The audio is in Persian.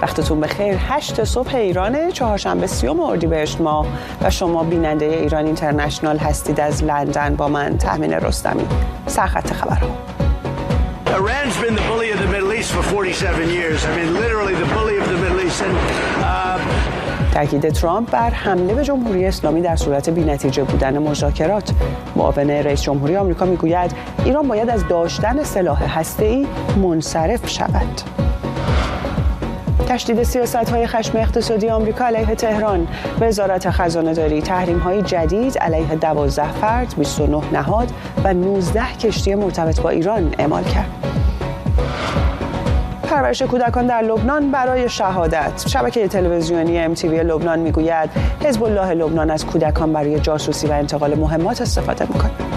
وقتتون بخیر. 8 صبح ایران، چهارشنبه 30 اردیبهشت ماه و شما بیننده ایران اینترنشنال هستید از لندن با من تهمین رستمی. سرخط خبرها. Iran's been the bully of the Middle East for 47 years. I mean literally the bully of the Middle East. تاکید ترامپ بر حمله به جمهوری اسلامی در صورت بی‌نتیجه بودن مذاکرات. معاون رئیس جمهوری آمریکا میگوید ایران باید از داشتن سلاح هسته‌ای منصرف شود. تشدید سیاست‌های خشم اقتصادی آمریکا علیه تهران. وزارت خزانه‌داری تحریم‌های جدید علیه 12 فرد، 29 نهاد و 19 کشتی مرتبط با ایران اعمال کرد. پرورش کودکان در لبنان برای شهادت. شبکه تلویزیونی MTV لبنان میگوید حزب الله لبنان از کودکان برای جاسوسی و انتقال مهمات استفاده می‌کند.